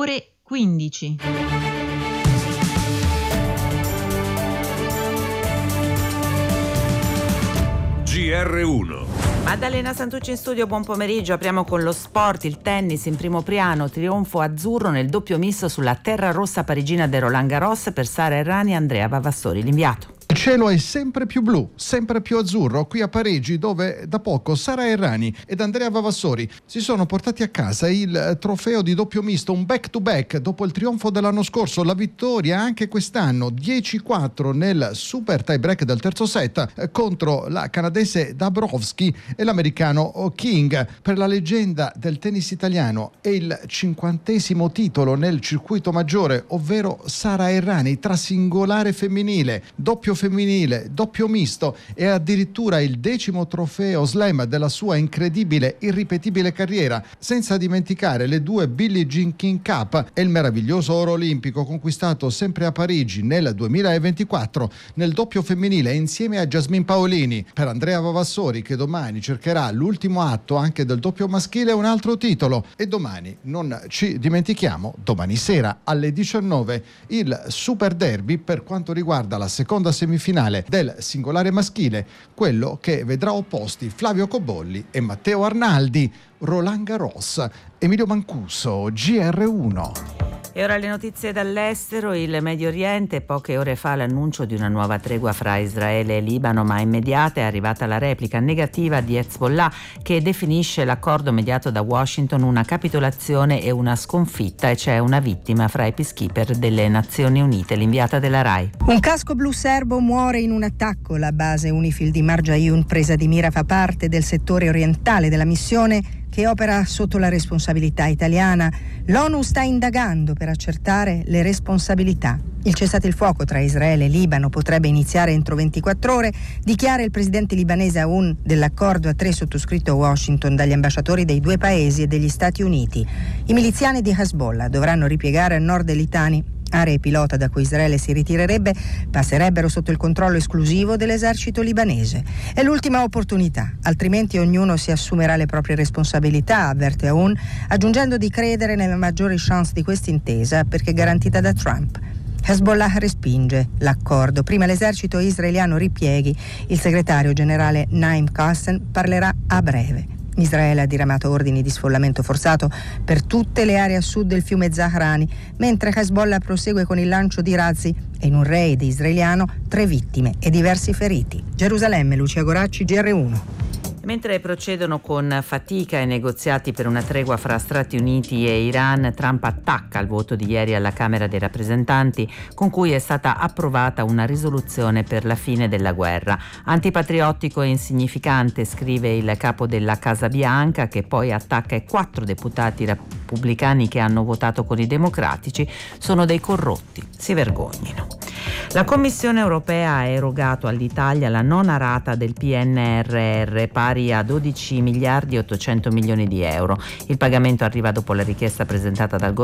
ore 15. GR1. Maddalena Santucci in studio, buon pomeriggio. Apriamo con lo sport, il tennis in primo piano, trionfo azzurro nel doppio misto sulla terra rossa parigina del Roland Garros per Sara Errani e Andrea Vavassori, l'inviato. Il cielo è sempre più blu, sempre più azzurro qui a Parigi, dove da poco Sara Errani ed Andrea Vavassori si sono portati a casa il trofeo di doppio misto, un back-to-back dopo il trionfo dell'anno scorso, la vittoria anche quest'anno 10-4 nel super tie-break del terzo set contro la canadese Dabrowski e l'americano King. Per la leggenda del tennis italiano è il 50° titolo nel circuito maggiore, ovvero Sara Errani tra singolare femminile, doppio femminile, doppio misto e addirittura il 10° trofeo slam della sua incredibile, irripetibile carriera, senza dimenticare le 2 Billie Jean King Cup e il meraviglioso oro olimpico conquistato sempre a Parigi nel 2024 nel doppio femminile insieme a Jasmine Paolini. Per Andrea Vavassori, che domani cercherà l'ultimo atto anche del doppio maschile, un altro titolo. E domani, non ci dimentichiamo, domani sera alle 19 il Super Derby per quanto riguarda la seconda semifinale del singolare maschile, quello che vedrà opposti Flavio Cobolli e Matteo Arnaldi. Roland Garros, Emilio Mancuso, GR1. E ora le notizie dall'estero. Il Medio Oriente, poche ore fa l'annuncio di una nuova tregua fra Israele e Libano, ma immediata è arrivata la replica negativa di Hezbollah, che definisce l'accordo mediato da Washington una capitolazione e una sconfitta, e c'è una vittima fra i peacekeeper delle Nazioni Unite. L'inviata della RAI. Un casco blu serbo muore in un attacco. La base Unifil di Marjayoun, presa di mira, fa parte del settore orientale della missione che opera sotto la responsabilità italiana. L'ONU sta indagando per accertare le responsabilità. Il cessate il fuoco tra Israele e Libano potrebbe iniziare entro 24 ore, dichiara il presidente libanese Aoun dell'accordo a 3 sottoscritto a Washington dagli ambasciatori dei 2 paesi e degli Stati Uniti. I miliziani di Hezbollah dovranno ripiegare a nord del Litani, aree pilota da cui Israele si ritirerebbe, passerebbero sotto il controllo esclusivo dell'esercito libanese. È l'ultima opportunità, altrimenti ognuno si assumerà le proprie responsabilità, avverte Aoun, aggiungendo di credere nelle maggiori chance di questa intesa perché garantita da Trump. Hezbollah respinge l'accordo. Prima l'esercito israeliano ripieghi. Il segretario generale Naim Qassem parlerà a breve. Israele ha diramato ordini di sfollamento forzato per tutte le aree a sud del fiume Zahrani, mentre Hezbollah prosegue con il lancio di razzi e in un raid israeliano 3 vittime e diversi feriti. Gerusalemme, Lucia Goracci, GR1. Mentre procedono con fatica i negoziati per una tregua fra Stati Uniti e Iran, Trump attacca il voto di ieri alla Camera dei rappresentanti con cui è stata approvata una risoluzione per la fine della guerra. Antipatriottico e insignificante, scrive il capo della Casa Bianca, che poi attacca i 4 deputati repubblicani che hanno votato con i democratici. Sono dei corrotti, si vergognino. La Commissione europea ha erogato all'Italia la nona rata del PNRR, pari a 12 miliardi e 800 milioni di euro. Il pagamento arriva dopo la richiesta presentata dal governo